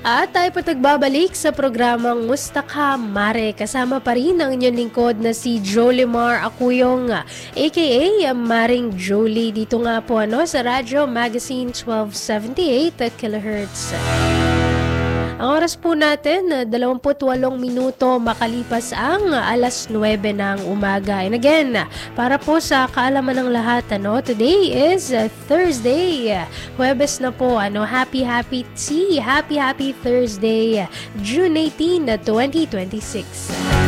At tayo pa nagbabalik sa programang Musta Ka Mare. Kasama pa rin ang inyong lingkod na si Jolimar Acuyong, aka Maring Jolie. Dito nga po sa Radyo Magazine 1278 kHz. Ang oras po natin, 28 minuto makalipas ang alas 9 ng umaga. And again, para po sa kaalaman ng lahat, today is Thursday. Huwebes na po, happy Thursday, June 18, 2026.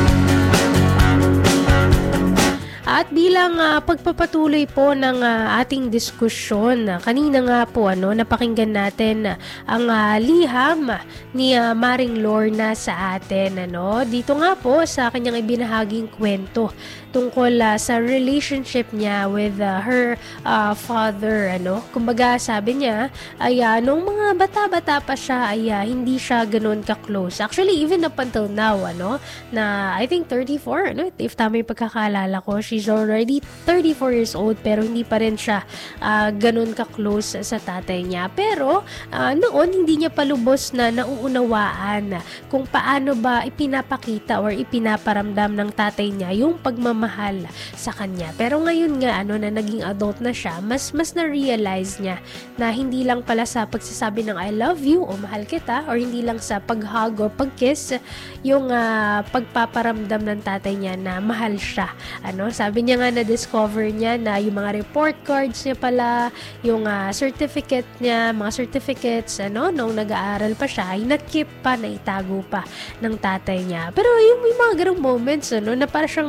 At bilang pagpapatuloy po ng ating diskusyon, kanina nga po napakinggan natin ang liham ni Maring Lorna sa atin. Dito nga po sa kanyang ibinahaging kwento tungkol sa relationship niya with her father. Kumbaga sabi niya ay nung mga bata-bata pa siya ay hindi siya ganoon ka-close. Actually even up until now na I think 34 if tama yung pagkakaalala ko, she's already 34 years old pero hindi pa rin siya ganoon ka-close sa tatay niya. Pero noon hindi niya palubos na nauunawaan kung paano ba ipinapakita or ipinaparamdam ng tatay niya yung pagmamahal sa kanya. Pero ngayon nga na naging adult na siya, mas na-realize niya na hindi lang pala sa pagsasabi ng I love you o mahal kita or hindi lang sa pag-hug or pag-kiss yung pagpaparamdam ng tatay niya na mahal siya. Sabi niya nga na-discover niya na yung mga report cards niya pala, yung certificate niya, mga certificates nung nag-aaral pa siya ay na-keep pa, naitago pa ng tatay niya. Pero yung mga ganong moments na parang siyang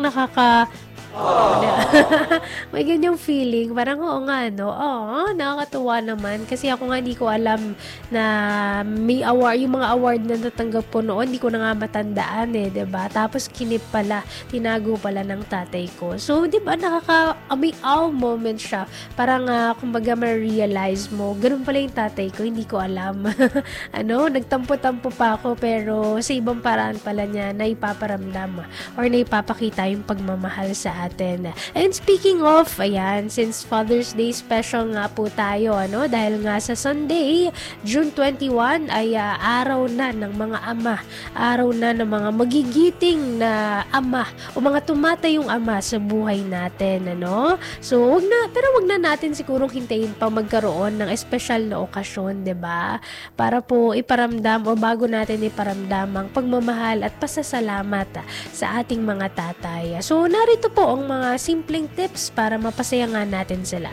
may ganyang feeling, parang nakakatuwa naman kasi ako nga hindi ko alam na may award, yung mga award na natanggap ko noon, hindi ko na nga matandaan diba? Tapos kinip pala, tinago pala ng tatay ko. So, diba, may moment siya. Parang, kumbaga ma-realize mo, ganun pala yung tatay ko, hindi ko alam. Nagtampo-tampo pa ako, pero sa ibang paraan pala niya na ipaparamdam or na ipapakita yung pagmamahal sa atin. And speaking of, since Father's Day special nga po tayo, dahil nga sa Sunday, June 21 ay araw na ng mga ama, araw na ng mga magigiting na ama o mga tumatayong ama sa buhay natin, So, wag na natin sigurong hintayin pa magkaroon ng espesyal na okasyon, 'di ba? Para po iparamdam o bago natin iparamdam ang pagmamahal at pasasalamat sa ating mga tatay. So, narito po ang mga simpleng tips para mapasaya nga natin sila.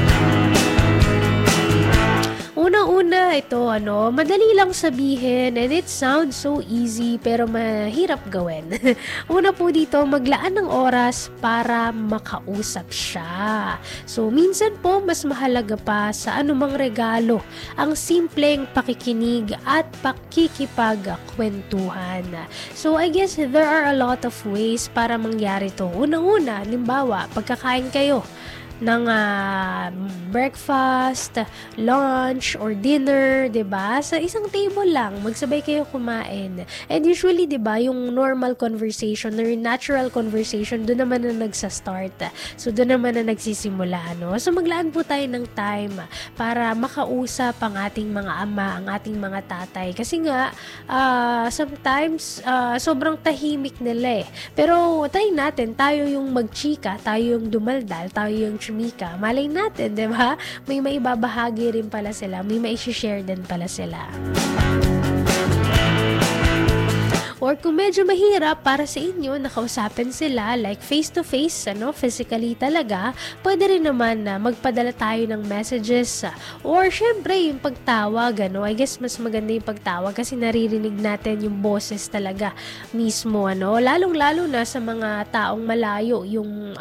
Unang-una, ito, madali lang sabihin and it sounds so easy pero mahirap gawin. Una po dito, maglaan ng oras para makausap siya. So, minsan po, mas mahalaga pa sa anumang regalo ang simpleng pakikinig at pakikipagkwentuhan. So, I guess there are a lot of ways para mangyari to. Unang-una, halimbawa, pagkakain kayo ng breakfast, lunch, or dinner, 'di ba? Sa isang table lang, magsabay kayo kumain. And usually, 'di ba, yung normal conversation or natural conversation, doon naman na nagsa-start. So, doon naman na nagsisimula, So, maglaan po tayo ng time para makausap ang ating mga ama, ang ating mga tatay. Kasi nga, sometimes, sobrang tahimik nila Pero, try natin, tayo yung magchika, tayo yung dumaldal, tayo yung chumika. Malay natin, di ba? May maibabahagi rin pala sila. May maishishare din pala sila. Or kung medyo mahirap para sa inyo, nakausapin sila like face-to-face, physically talaga, pwede rin naman na magpadala tayo ng messages. Or syempre, yung pagtawag, I guess mas maganda yung pagtawag kasi naririnig natin yung boses talaga mismo, lalong-lalo na sa mga taong malayo, yung